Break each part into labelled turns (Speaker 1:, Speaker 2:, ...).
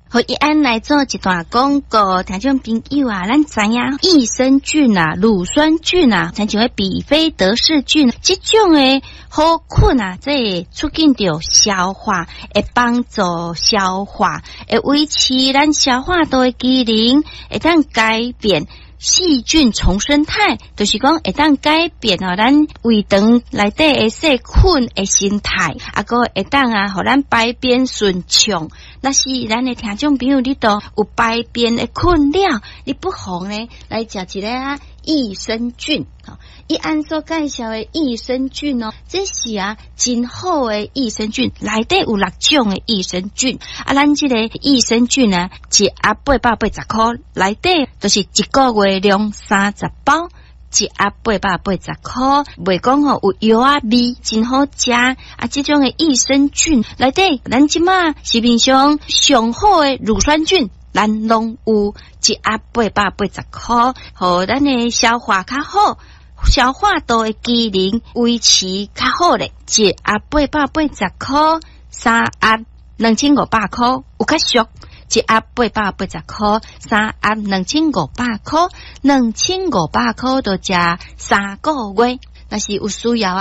Speaker 1: 和一安来做一段广告，听众朋友啊，咱知影益生菌啊、乳酸菌啊，像像比菲德氏菌，这种诶好菌啊，这会促进着消化，会帮助消化，会维持咱消化道的机能，会当改变细菌重生态，就是讲会当改变咱胃肠内底的细菌的形态，个会当互咱排便顺畅。那是咱的听众朋友，你都有排便的困扰，你不妨呢来食一个益生菌。伊按所介绍的益生菌这是真好的益生菌，内底有6种的益生菌。咱这个益生菌呢，一盒880块，内底就是一个月量30包。一盒880块，袂讲有药味，真好食。这种的益生菌内底，咱即马市面上上好的乳酸菌，咱拢有一盒880块，互咱的消化较好，消化道的机能维持较好咧。一盒880块，3盒2500块，有较俗。一盒880块，3盒2500块，2500块就食3个月。若是有需要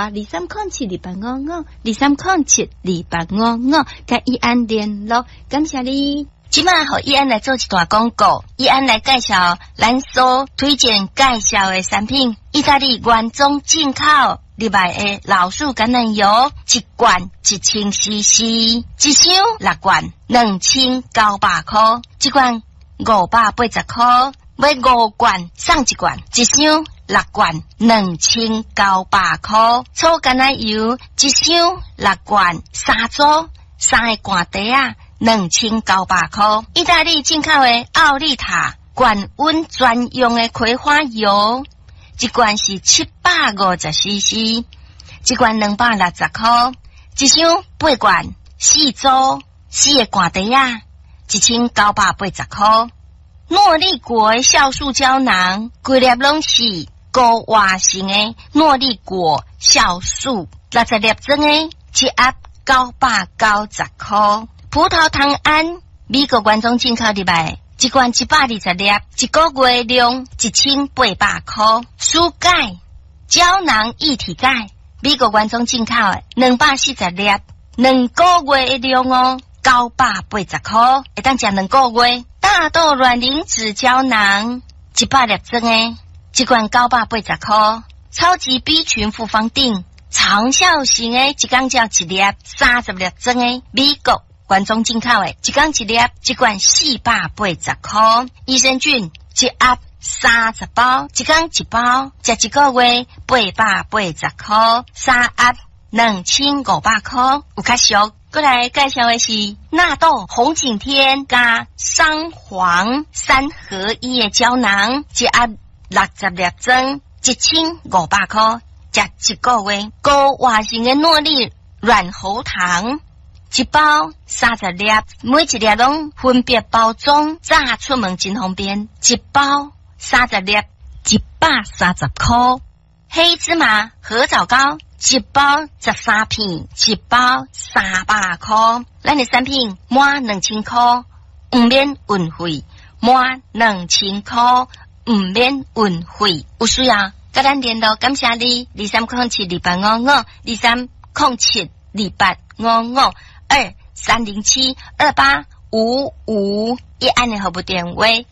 Speaker 1: 23072855，23072855，甲伊安联络，感谢你。即马互伊安来做一段广告，伊安来介绍咱所推荐介绍的产品，意大利原装进口入来的老鼠橄榄油，一罐1000cc， 一箱6罐2900块，一罐580块，买5罐送1罐，一箱6罐2900块，粗橄榄油一箱6罐3组，3个罐底2900块，意大利进口的奥利塔高温专用的葵花油，一罐是750cc， 一罐260块，一箱8罐4组，4个罐底1980块。诺丽果的酵素胶囊，规粒拢是高活性的诺丽果酵素，60粒装的，一盒990块。葡萄糖胺，美国原装进口入来，一罐120粒，一个月量1800块。舒钙胶囊一体钙，美国原装进口的240粒，2个月的量980块，会当食2个月。大豆卵磷脂胶囊100粒装的，一罐980块。超级 B 群复方锭长效型的，一缸只1粒，30粒装的，美国原装进口的，一缸1粒，一罐480块。益生菌一盒30包，一缸1包，食1个月880块，3盒2500块，有较俗。过来介绍的是纳豆红景天加桑黄3合1的胶囊，一盒60粒装，1500块，食1个月。高活性的诺丽软喉糖一包30粒，每一粒拢分别包装，炸出门真方便。一包30粒130块。黑芝麻合枣膏一包13片，一包300块。咱的产品满2000块，唔免运费，满2000块唔免运费。有需要跟咱联络，感谢你。23072855，23072855，23072855，一按的号码电话。